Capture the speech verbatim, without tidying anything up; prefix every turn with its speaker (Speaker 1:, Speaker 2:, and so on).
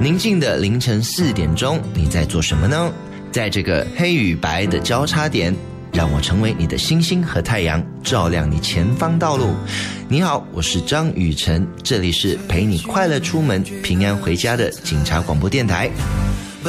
Speaker 1: 宁静的凌晨四点钟，你在做什么呢？在这个黑与白的交叉点，让我成为你的星星和太阳，照亮你前方道路。你好，我是张雨晨，这里是陪你快乐出门平安回家的警察广播电台。